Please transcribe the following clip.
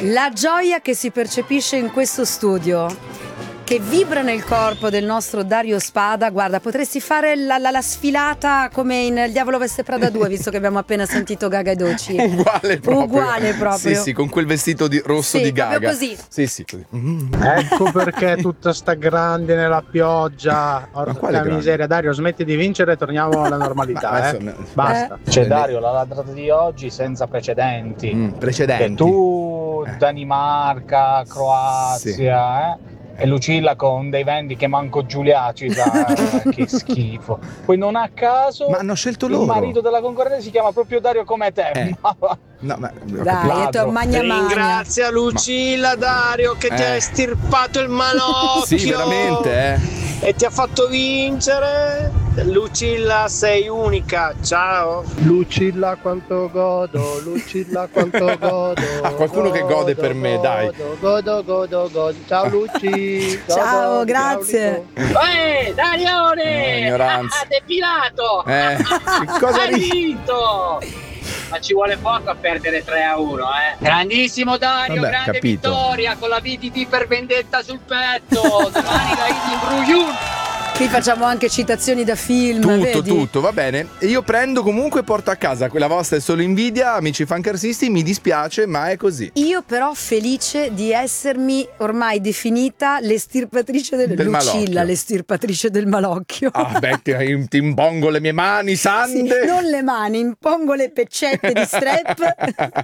La gioia che si percepisce in questo studio, che vibra nel corpo del nostro Dario Spada. Guarda, potresti fare la sfilata come in Il Diavolo Veste Prada 2, visto che abbiamo appena sentito Gaga e Doci. Uguale proprio. Sì, con quel vestito rosso sì, di Gaga. Così. Sì, così. Ecco perché tutta sta grande nella pioggia. Porca miseria, Dario, smetti di vincere e torniamo alla normalità. Basta. C'è Dario, la ladrata di oggi senza precedenti. Precedenti. Che tu, Danimarca, Croazia, e Lucilla con dei vendi che manco Giulia ci sa. Che schifo. Poi non a caso ma hanno scelto loro. Il marito della concorrente si chiama proprio Dario come te. No, ma dai, ringrazia Lucilla, Dario, che ti ha estirpato il malocchio. Sì, veramente, e ti ha fatto vincere. Lucilla, sei unica, ciao. Lucilla quanto godo, Lucilla quanto godo. Qualcuno che gode per me, dai. Godo. Ciao Luci. Ciao, grazie. Darione! Ignoranza. Ha depilato! Cosa hai vinto! Ma ci vuole poco a perdere 3-1, Grandissimo Dario, vabbè, grande capito. vittoria con la VDD per vendetta sul petto. Domani la Idi in Bruyun. Qui facciamo anche citazioni da film, tutto, va bene. Io prendo comunque e porto a casa. Quella vostra è solo invidia, amici fancarsisti, mi dispiace, ma è così. Io però felice di essermi ormai definita l'estirpatrice del Lucilla, malocchio. L'estirpatrice del malocchio. Ah, beh, ti impongo le mie mani sande. Sì, non le mani, impongo le peccette di strep.